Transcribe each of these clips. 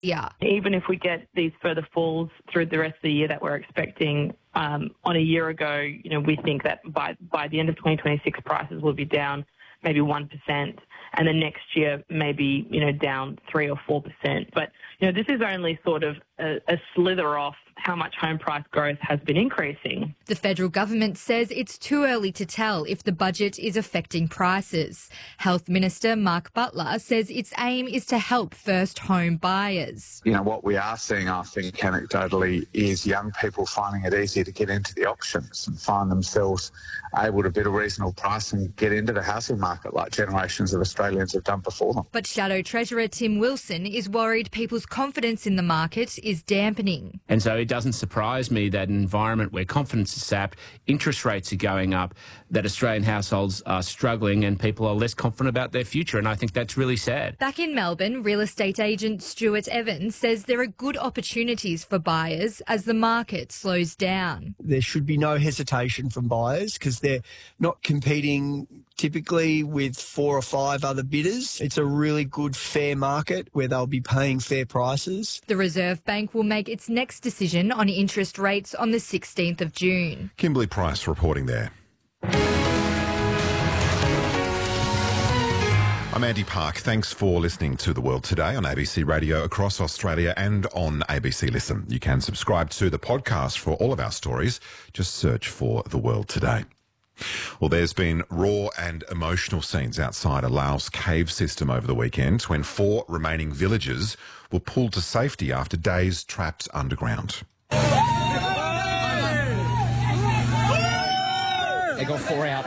Yeah. Even if we get these further falls through the rest of the year that we're expecting, on a year ago, we think that by the end of 2026, prices will be down maybe 1%, and then next year maybe, down 3 or 4%. But, this is only sort of a slither off how much home price growth has been increasing. The federal government says it's too early to tell if the budget is affecting prices. Health Minister Mark Butler says its aim is to help first home buyers. What we are seeing, I think, anecdotally, is young people finding it easier to get into the auctions and find themselves able to bid a reasonable price and get into the housing market like generations of Australians have done before them. But Shadow Treasurer Tim Wilson is worried people's confidence in the market is dampening. And so it doesn't surprise me that in an environment where confidence is sapped, interest rates are going up, that Australian households are struggling and people are less confident about their future. And I think that's really sad. Back in Melbourne, real estate agent Stuart Evans says there are good opportunities for buyers as the market slows down. There should be no hesitation from buyers because they're not competing typically with 4 or 5 other bidders. It's a really good, fair market where they'll be paying fair prices. The Reserve Bank will make its next decision on interest rates on the 16th of June. Kimberly Price reporting there. I'm Andy Park. Thanks for listening to The World Today on ABC Radio across Australia and on ABC Listen. You can subscribe to the podcast for all of our stories. Just search for The World Today. Well, there's been raw and emotional scenes outside a Laos cave system over the weekend when 4 remaining villagers were pulled to safety after days trapped underground. They got 4 out.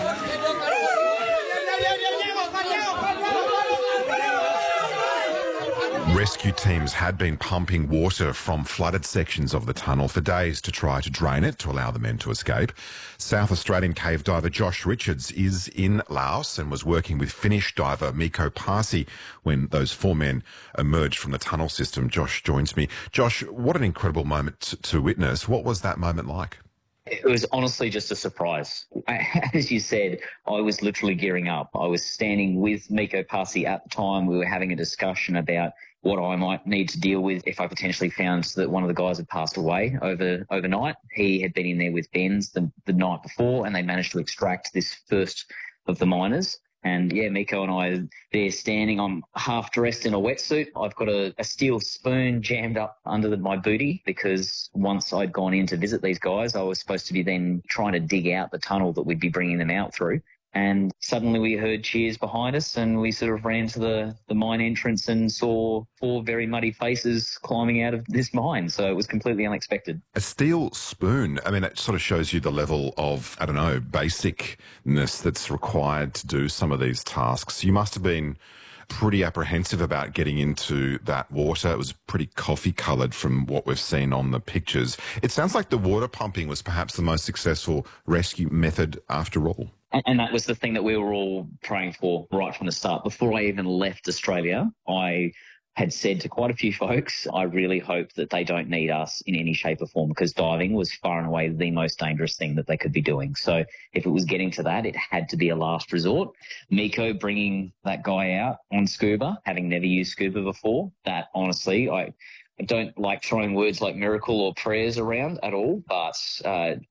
Rescue teams had been pumping water from flooded sections of the tunnel for days to try to drain it to allow the men to escape. South Australian cave diver Josh Richards is in Laos and was working with Finnish diver Mikko Pasi when those 4 men emerged from the tunnel system. Josh joins me. Josh, what an incredible moment to witness. What was that moment like? It was honestly just a surprise. As you said, I was literally gearing up. I was standing with Mikko Pasi at the time. We were having a discussion about what I might need to deal with if I potentially found that one of the guys had passed away overnight. He had been in there with Benz the night before, and they managed to extract this first of the miners. And yeah, Mikko and I, they're standing. I'm half dressed in a wetsuit. I've got a steel spoon jammed up under my booty because once I'd gone in to visit these guys, I was supposed to be then trying to dig out the tunnel that we'd be bringing them out through. And suddenly we heard cheers behind us and we sort of ran to the mine entrance and saw 4 very muddy faces climbing out of this mine. So it was completely unexpected. A steel spoon, I mean, it sort of shows you the level of, I don't know, basicness that's required to do some of these tasks. You must have been pretty apprehensive about getting into that water. It was pretty coffee-coloured from what we've seen on the pictures. It sounds like the water pumping was perhaps the most successful rescue method after all. And that was the thing that we were all praying for right from the start. Before I even left Australia, I had said to quite a few folks, I really hope that they don't need us in any shape or form because diving was far and away the most dangerous thing that they could be doing. So if it was getting to that, it had to be a last resort. Mikko bringing that guy out on scuba, having never used scuba before, that honestly, I don't like throwing words like miracle or prayers around at all, but I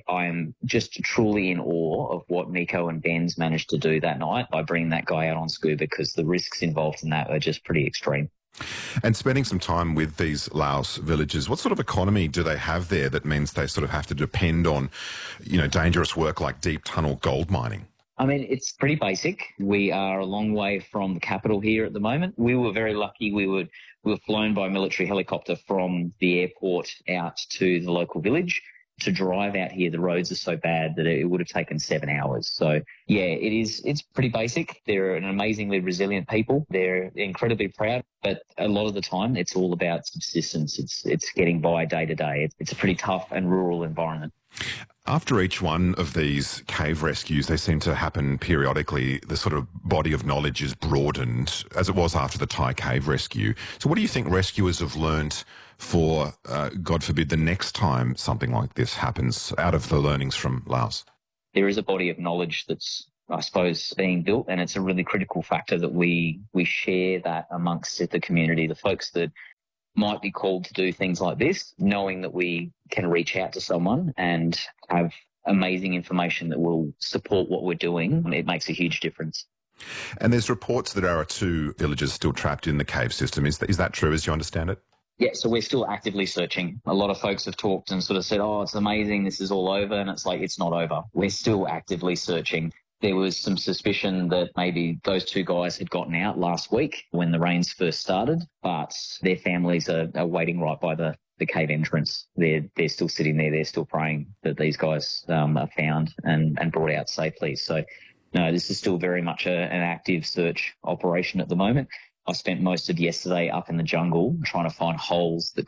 am just truly in awe of what Mikko and Ben's managed to do that night by bringing that guy out on scuba because the risks involved in that are just pretty extreme. And spending some time with these Laos villagers, what sort of economy do they have there that means they sort of have to depend on, dangerous work like deep tunnel gold mining? I mean, it's pretty basic. We are a long way from the capital here at the moment. We were very lucky. We were flown by a military helicopter from the airport out to the local village. To drive out here, the roads are so bad that it would have taken 7 hours. So, yeah, it's pretty basic. They're an amazingly resilient people. They're incredibly proud, but a lot of the time it's all about subsistence. It's getting by day to day. It's a pretty tough and rural environment. After each one of these cave rescues, they seem to happen periodically. The sort of body of knowledge is broadened, as it was after the Thai cave rescue. So what do you think rescuers have learnt for, God forbid, the next time something like this happens out of the learnings from Laos? There is a body of knowledge that's I suppose, being built, and it's a really critical factor that we share that amongst the community, the folks that might be called to do things like this, knowing that we can reach out to someone and have amazing information that will support what we're doing. It makes a huge difference. And there's reports that there are 2 villages still trapped in the cave system. Is that true as you understand it? Yeah, so we're still actively searching. A lot of folks have talked and sort of said, oh, it's amazing, this is all over. And it's like, it's not over. We're still actively searching. There was some suspicion that maybe those 2 guys had gotten out last week when the rains first started, but their families are waiting right by the cave entrance. They're still sitting there. They're still praying that these guys are found and brought out safely. So, no, this is still very much an active search operation at the moment. I spent most of yesterday up in the jungle trying to find holes that